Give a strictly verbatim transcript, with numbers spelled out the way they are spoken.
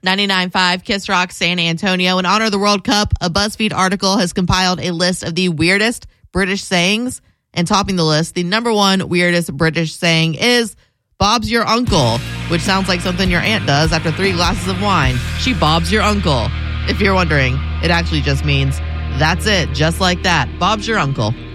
ninety-nine point five Kiss Rock San Antonio. In honor of the World Cup, a BuzzFeed article has compiled a list of the weirdest British sayings. And topping the list, the number one weirdest British saying is, Bob's your uncle, which sounds like something your aunt does after three glasses of wine. She Bob's your uncle. If you're wondering, it actually just means, that's it, just like that. Bob's your uncle.